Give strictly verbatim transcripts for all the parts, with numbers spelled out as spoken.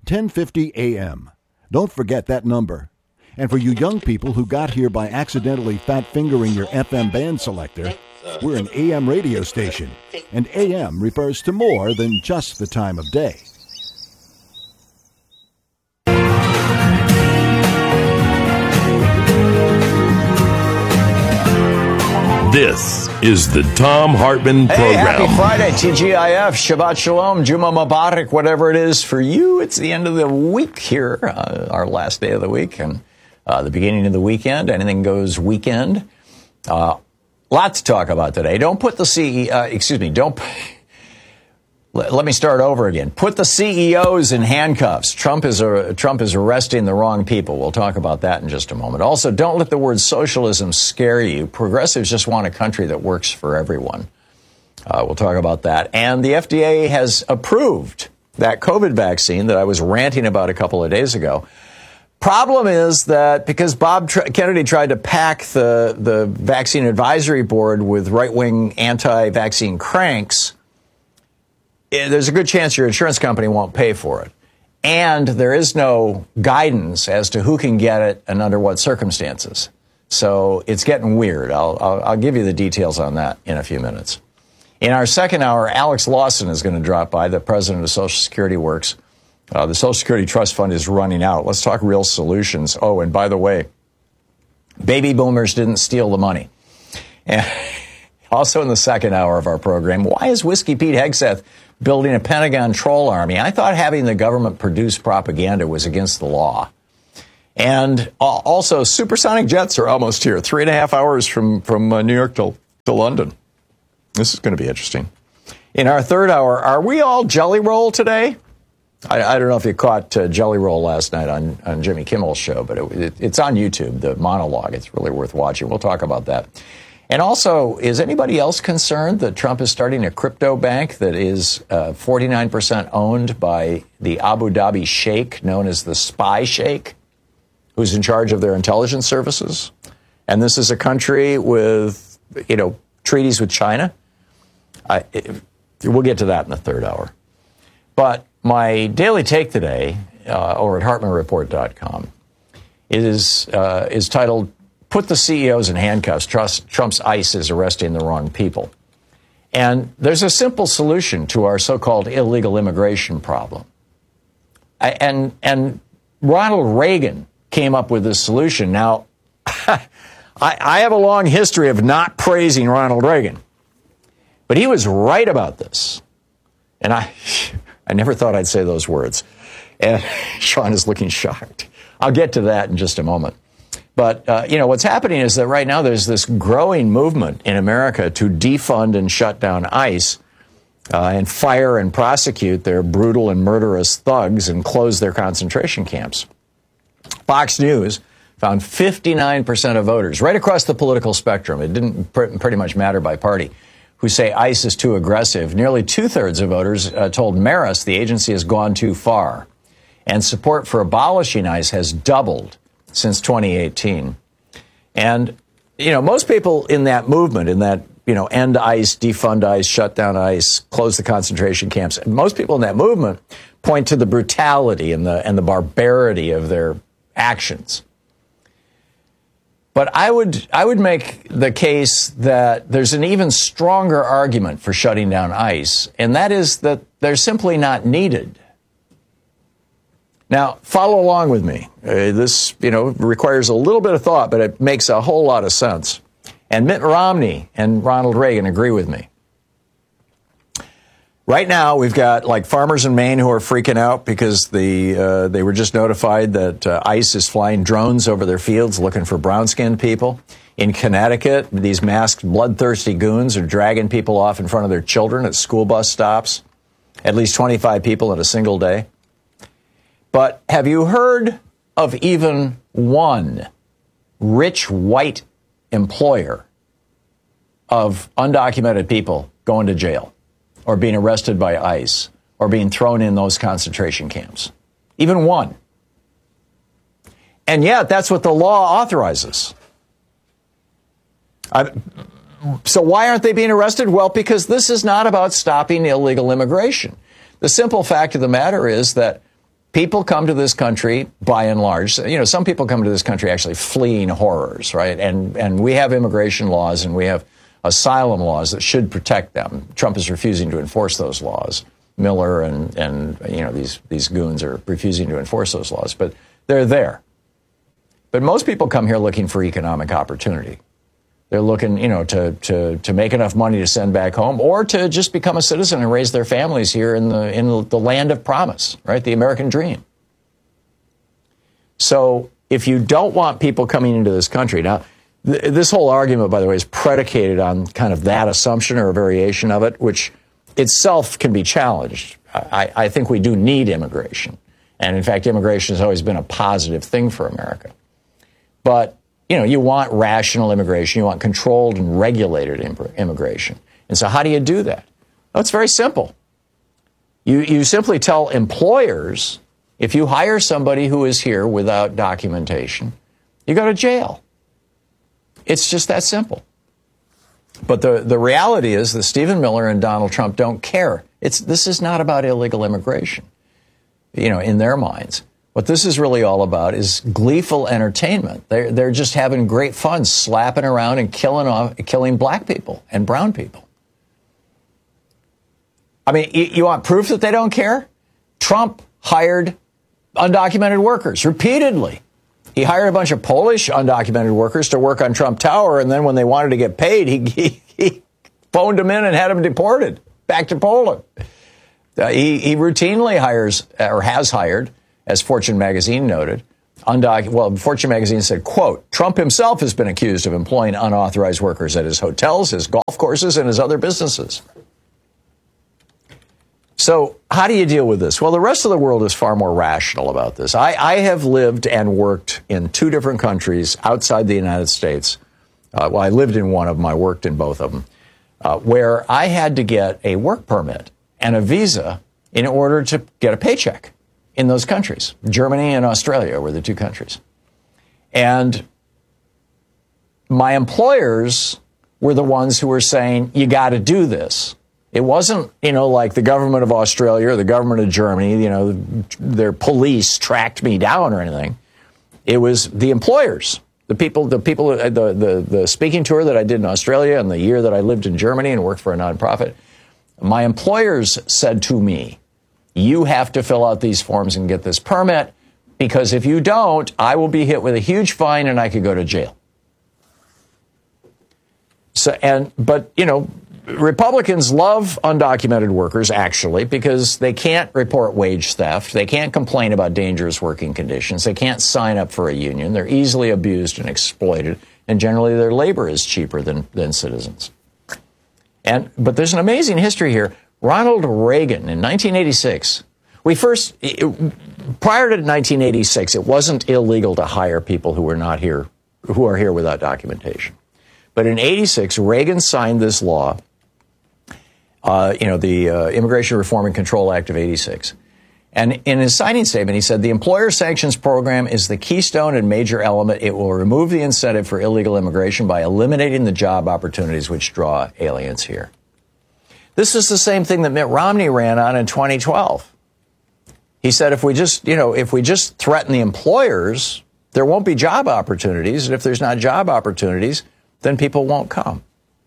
ten fifty A M. Don't forget that number. And for you young people who got here by accidentally fat-fingering your F M band selector, we're an A M radio station, and A M refers to more than just the time of day. This is the Thom Hartmann Hey, Program. happy Friday, T G I F, Shabbat Shalom, Juma Mubarak, whatever it is for you. It's the end of the week here, uh, our last day of the week, and uh, the beginning of the weekend. Anything goes weekend. Uh, lot to talk about today. Don't put the C E O, uh, excuse me, don't, let, let me start over again. Put the C E Os in handcuffs. Trump is uh, Trump is arresting the wrong people. We'll talk about that in just a moment. Also, don't let the word socialism scare you. Progressives just want a country that works for everyone. Uh, we'll talk about that. And the F D A has approved that COVID vaccine that I was ranting about a couple of days ago. Problem is that because Bob Tr- Kennedy tried to pack the, the vaccine advisory board with right-wing anti-vaccine cranks, there's a good chance your insurance company won't pay for it. And there is no guidance as to who can get it and under what circumstances. So it's getting weird. I'll, I'll, I'll give you the details on that in a few minutes. In our second hour, Alex Lawson is going to drop by, the president of Social Security Works. Uh, the Social Security Trust Fund is running out. Let's talk real solutions. Oh, and by the way, baby boomers didn't steal the money. And also in the second hour of our program, why is Whiskey Pete Hegseth building a Pentagon troll army? I thought having the government produce propaganda was against the law. And also, supersonic jets are almost here, three and a half hours from, from uh, New York to, to London. This is going to be interesting. In our third hour, are we all Jelly Roll today? I, I don't know if you caught uh, Jelly Roll last night on, on Jimmy Kimmel's show, but it, it, it's on YouTube, the monologue. It's really worth watching. We'll talk about that. And also, is anybody else concerned that Trump is starting a crypto bank that is uh, forty-nine percent owned by the Abu Dhabi Sheikh, known as the Spy Sheikh, who's in charge of their intelligence services? And this is a country with, you know, treaties with China. I, it, we'll get to that in the third hour. But my daily take today, uh, over at Hartmann Report dot com, is uh, is titled, "Put the C E Os in handcuffs. Trust, Trump's ICE is arresting the wrong people." And there's a simple solution to our so-called illegal immigration problem. I, and and Ronald Reagan came up with this solution. Now, I, I have a long history of not praising Ronald Reagan, but he was right about this. And I, I never thought I'd say those words. And Sean is looking shocked. I'll get to that in just a moment. But, uh, you know, what's happening is that right now there's this growing movement in America to defund and shut down ICE uh, and fire and prosecute their brutal and murderous thugs and close their concentration camps. Fox News found fifty-nine percent of voters right across the political spectrum, it didn't pr- pretty much matter by party, who say ICE is too aggressive. Nearly two-thirds of voters uh, told Marist the agency has gone too far. And support for abolishing ICE has doubled since twenty eighteen. And, you know, most people in that movement, in that, you know, end ICE, defund ICE, shut down ICE, close the concentration camps, most people in that movement point to the brutality and the and the barbarity of their actions. But I would I would make the case that there's an even stronger argument for shutting down ICE, and that is that they're simply not needed. Now, follow along with me. Uh, this, you know, requires a little bit of thought, but it makes a whole lot of sense. And Mitt Romney and Ronald Reagan agree with me. Right now, we've got like farmers in Maine who are freaking out because the uh, they were just notified that uh, ICE is flying drones over their fields looking for brown-skinned people. In Connecticut, these masked, bloodthirsty goons are dragging people off in front of their children at school bus stops, at least twenty-five people in a single day. But have you heard of even one rich white employer of undocumented people going to jail or being arrested by ICE or being thrown in those concentration camps? Even one. And yet, that's what the law authorizes. I, so why aren't they being arrested? Well, because this is not about stopping illegal immigration. The simple fact of the matter is that people come to this country by and large. You know, some people come to this country actually fleeing horrors, right? And and we have immigration laws and we have asylum laws that should protect them. Trump is refusing to enforce those laws. Miller and, and you know, these, these goons are refusing to enforce those laws, but they're there. But most people come here looking for economic opportunity. They're looking, you know, to, to, to make enough money to send back home or to just become a citizen and raise their families here in the, in the land of promise, right? The American dream. So if you don't want people coming into this country, now, th- this whole argument, by the way, is predicated on kind of that assumption or a variation of it, which itself can be challenged. I, I think we do need immigration. And in fact, immigration has always been a positive thing for America. But, you know, you want rational immigration. You want controlled and regulated immigration. And so how do you do that? Well, it's very simple. You, you simply tell employers, if you hire somebody who is here without documentation, you go to jail. It's just that simple. But the, the reality is that Stephen Miller and Donald Trump don't care. It's, this is not about illegal immigration, you know, in their minds. What this is really all about is gleeful entertainment. They're, they're just having great fun slapping around and killing off, killing black people and brown people. I mean, you, you want proof that they don't care? Trump hired undocumented workers repeatedly. He hired a bunch of Polish undocumented workers to work on Trump Tower, and then when they wanted to get paid, he, he, he phoned them in and had them deported back to Poland. Uh, he, he routinely hires, or has hired, as Fortune magazine noted, undoc- well, Fortune magazine said, quote, Trump himself has been accused of employing unauthorized workers at his hotels, his golf courses, and his other businesses. So how do you deal with this? Well, the rest of the world is far more rational about this. I, I have lived and worked in two different countries outside the United States. Uh, well, I lived in one of them. I worked in both of them, uh, where I had to get a work permit and a visa in order to get a paycheck in those countries. Germany and Australia were the two countries. And my employers were the ones who were saying, you got to do this. It wasn't, you know, like the government of Australia or the government of Germany, you know, their police tracked me down or anything. It was the employers, the people, the people, the, the, the speaking tour that I did in Australia and the year that I lived in Germany and worked for a nonprofit. My employers said to me, you have to fill out these forms and get this permit, because if you don't, I will be hit with a huge fine and I could go to jail. So, and, but, you know, Republicans love undocumented workers, actually, because they can't report wage theft. They can't complain about dangerous working conditions. They can't sign up for a union. They're easily abused and exploited. And generally, their labor is cheaper than, than citizens. And but there's an amazing history here. Ronald Reagan in nineteen eighty-six, we first, it, prior to nineteen eighty-six, it wasn't illegal to hire people who were not here, who are here without documentation. But in eighty-six, Reagan signed this law. Uh, you know, the uh, Immigration Reform and Control Act of eighty-six. And in his signing statement, he said, the employer sanctions program is the keystone and major element. It will remove the incentive for illegal immigration by eliminating the job opportunities which draw aliens here. This is the same thing that Mitt Romney ran on in twenty twelve. He said, if we just, you know, if we just threaten the employers, there won't be job opportunities. And if there's not job opportunities, then people won't come.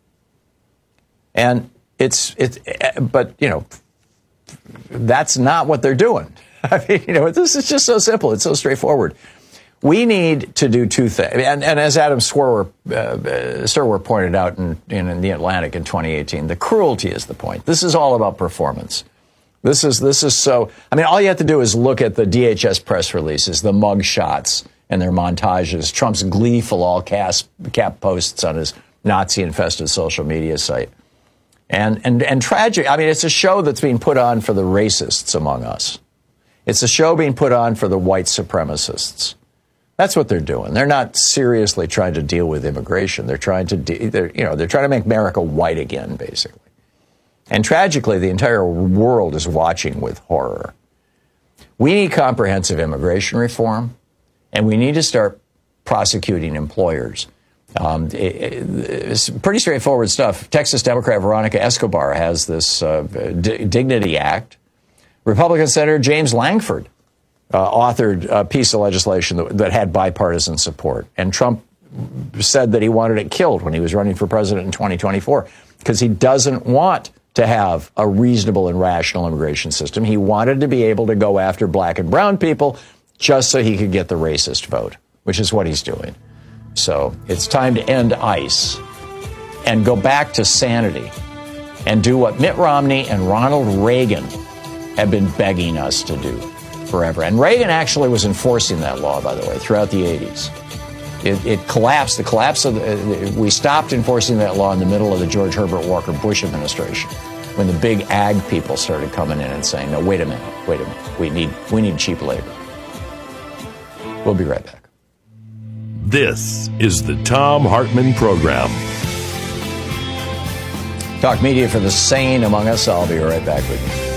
And It's, it's, but, you know, that's not what they're doing. I mean, you know, this is just so simple. It's so straightforward. We need to do two things. And, and as Adam Swerwer, uh, Swerwer pointed out in, in, in The Atlantic in twenty eighteen, the cruelty is the point. This is all about performance. This is, this is so, I mean, all you have to do is look at the D H S press releases, the mug shots and their montages, Trump's gleeful all cast, cap posts on his Nazi-infested social media site. And, and, and tragic. I mean, it's a show that's being put on for the racists among us. It's a show being put on for the white supremacists. That's what they're doing. They're not seriously trying to deal with immigration. They're trying to, de- they're, you know, they're trying to make America white again, basically. And tragically, the entire world is watching with horror. We need comprehensive immigration reform, and we need to start prosecuting employers. Um, it, it's pretty straightforward stuff. Texas Democrat Veronica Escobar has this uh, D- Dignity Act. Republican Senator James Langford uh, authored a piece of legislation that, that had bipartisan support. And Trump said that he wanted it killed when he was running for president in twenty twenty-four because he doesn't want to have a reasonable and rational immigration system. He wanted to be able to go after black and brown people just so he could get the racist vote, which is what he's doing. So it's time to end ICE and go back to sanity and do what Mitt Romney and Ronald Reagan have been begging us to do forever. And Reagan actually was enforcing that law, by the way, throughout the eighties. It, it collapsed. The collapse of the, we stopped enforcing that law in the middle of the George Herbert Walker Bush administration, when the big ag people started coming in and saying, "No, wait a minute, wait a minute. We need we need cheap labor." We'll be right back. This is the Thom Hartmann Program. Talk media for the sane among us. I'll be right back with you.